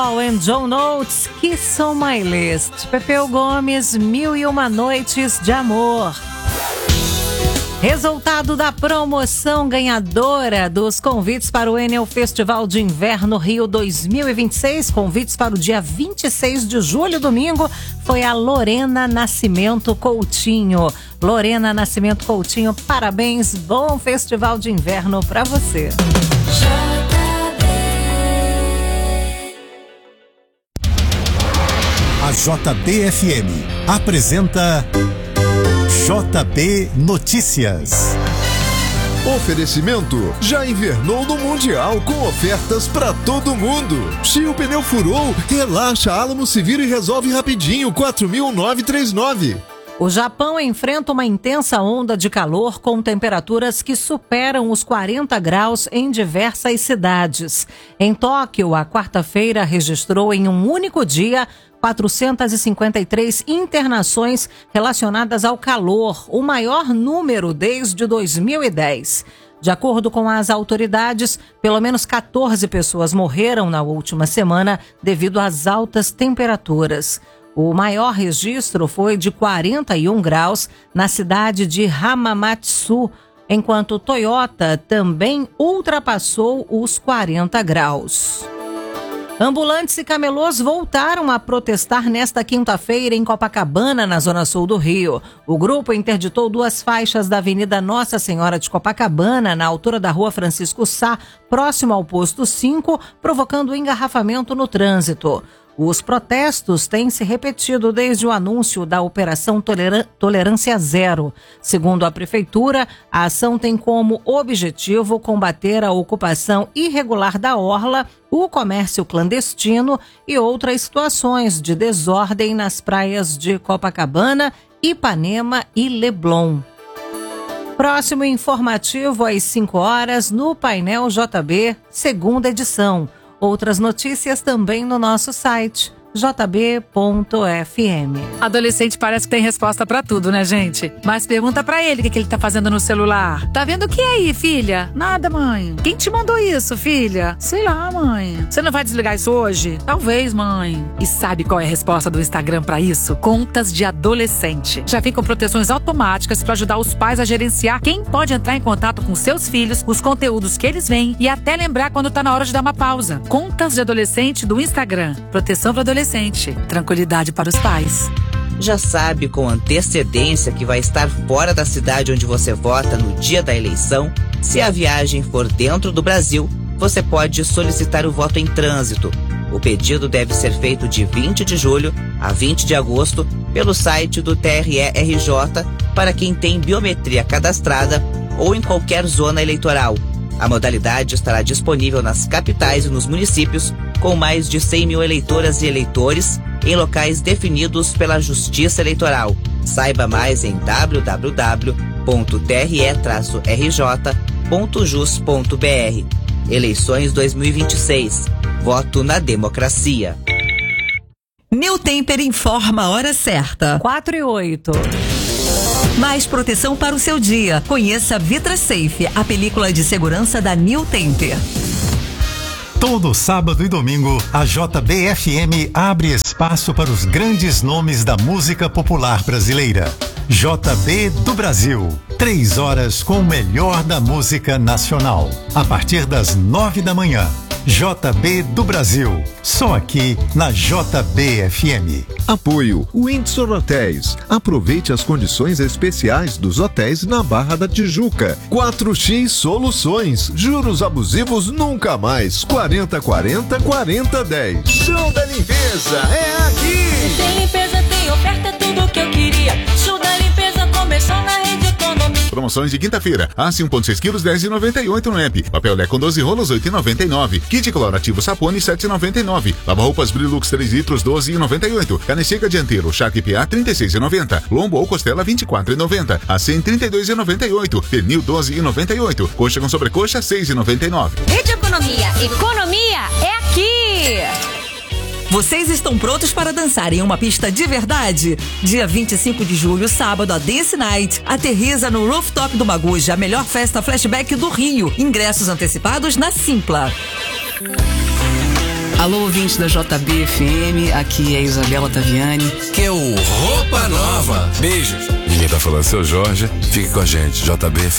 And John Notes, Kiss on My List. Pepeu Gomes, 1001 Noites de Amor. Resultado da promoção ganhadora dos convites para o Enel Festival de Inverno Rio 2026, convites para o dia 26 de julho, domingo, foi a Lorena Nascimento Coutinho. Lorena Nascimento Coutinho, parabéns, bom Festival de Inverno para você. A JBFM apresenta JB Notícias. Oferecimento: já invernou no Mundial com ofertas pra todo mundo. Se o pneu furou, relaxa, Alamo se vira e resolve rapidinho. 4.939. O Japão enfrenta uma intensa onda de calor com temperaturas que superam os 40 graus em diversas cidades. Em Tóquio, a quarta-feira registrou em um único dia 453 internações relacionadas ao calor, o maior número desde 2010. De acordo com as autoridades, pelo menos 14 pessoas morreram na última semana devido às altas temperaturas. O maior registro foi de 41 graus na cidade de Hamamatsu, enquanto Toyota também ultrapassou os 40 graus. Ambulantes e camelôs voltaram a protestar nesta quinta-feira em Copacabana, na zona sul do Rio. O grupo interditou 2 faixas da Avenida Nossa Senhora de Copacabana, na altura da Rua Francisco Sá, próximo ao posto 5, provocando engarrafamento no trânsito. Os protestos têm se repetido desde o anúncio da Operação Tolerância Zero. Segundo a Prefeitura, a ação tem como objetivo combater a ocupação irregular da orla, o comércio clandestino e outras situações de desordem nas praias de Copacabana, Ipanema e Leblon. Próximo informativo às 5 horas no Painel JB, segunda edição. Outras notícias também no nosso site, jb.fm. Adolescente parece que tem resposta pra tudo, né, gente? Mas pergunta pra ele o que ele tá fazendo no celular. Tá vendo o que aí, filha? Nada, mãe. Quem te mandou isso, filha? Sei lá, mãe. Você não vai desligar isso hoje? Talvez, mãe. E sabe qual é a resposta do Instagram pra isso? Contas de adolescente. Já vem com proteções automáticas pra ajudar os pais a gerenciar quem pode entrar em contato com seus filhos, os conteúdos que eles veem e até lembrar quando tá na hora de dar uma pausa. Contas de adolescente do Instagram. Proteção pra adolescente. Tranquilidade para os pais. Já sabe com antecedência que vai estar fora da cidade onde você vota no dia da eleição? Se a viagem for dentro do Brasil, você pode solicitar o voto em trânsito. O pedido deve ser feito de 20 de julho a 20 de agosto pelo site do TRE-RJ para quem tem biometria cadastrada ou em qualquer zona eleitoral. A modalidade estará disponível nas capitais e nos municípios com mais de 100 mil eleitoras e eleitores em locais definidos pela Justiça Eleitoral. Saiba mais em www.tre-rj.jus.br. Eleições 2026. Voto na democracia. New Temper informa a hora certa. 4:08. Mais proteção para o seu dia. Conheça Vitra Safe, a película de segurança da New Temper. Todo sábado e domingo, a JBFM abre espaço para os grandes nomes da música popular brasileira. JB do Brasil. 3 horas com o melhor da música nacional. A partir das 9 da manhã. JB do Brasil. Só aqui na JBFM. Apoio Windsor Hotéis. Aproveite as condições especiais dos hotéis na Barra da Tijuca. 4X Soluções. Juros abusivos nunca mais. 4040-4010. Show da limpeza é aqui. Tem limpeza, tem oferta, tudo que eu queria. Show da limpeza começou na Rede Economia. Promoções de quinta-feira. Aço 1,6 kg, 10,98 no app. Papel Lé com 12 rolos, 8,99. Kit colorativo Sapone, 7,99. Lava-roupas Brilux 3 litros, 12,98. Carne seca dianteiro Shark PA, 36,90. Lombo ou costela, 24,90. Acém, 32,98. Pernil, 12,98. Coxa com sobrecoxa, 6,99. Rede Economia. Economia é aqui. Vocês estão prontos para dançar em uma pista de verdade? Dia 25 de julho, sábado, a Dance Night aterriza no Rooftop do Maguja, a melhor festa flashback do Rio. Ingressos antecipados na Simpla. Alô, ouvintes da JBFM, aqui é a Isabela Taviani. Que é o Roupa Nova. Beijos. E quem tá falando é o seu Jorge. Fique com a gente, JBFM.